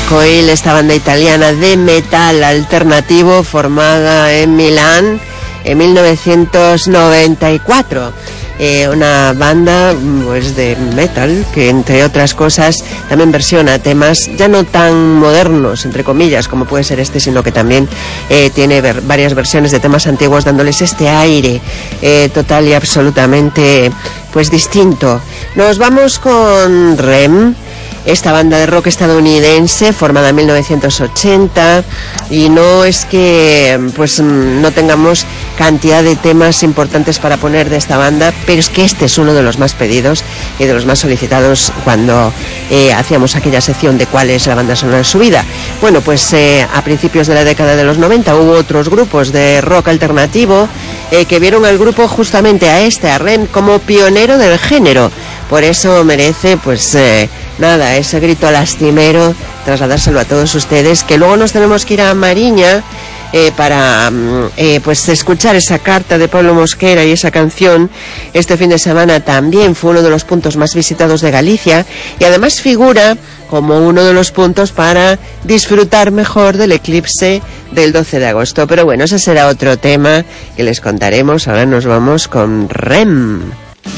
Coil, esta banda italiana de metal alternativo formada en Milán en 1994. Una banda pues de metal que, entre otras cosas, también versiona temas ya no tan modernos, entre comillas, como puede ser este, sino que también tiene varias versiones de temas antiguos, dándoles este aire total y absolutamente pues distinto. Nos vamos con REM, esta banda de rock estadounidense formada en 1980, y no es que pues no tengamos cantidad de temas importantes para poner de esta banda, pero es que este es uno de los más pedidos y de los más solicitados cuando hacíamos aquella sección de cuál es la banda sonora de su vida. Bueno, pues a principios de la década de los 90 hubo otros grupos de rock alternativo que vieron al grupo, justamente a REM, como pionero del género. Por eso merece pues nada, ese grito lastimero, trasladárselo a todos ustedes, que luego nos tenemos que ir a Mariña para pues escuchar esa carta de Pablo Mosquera, y esa canción este fin de semana también fue uno de los puntos más visitados de Galicia, y además figura como uno de los puntos para disfrutar mejor del eclipse del 12 de agosto. Pero bueno, ese será otro tema que les contaremos. Ahora nos vamos con REM.